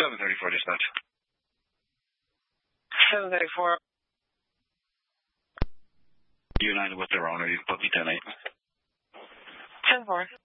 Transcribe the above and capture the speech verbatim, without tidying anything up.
seven thirty-four dispatch. seven thirty-four. United with their owner, you put me ten eight. ten four.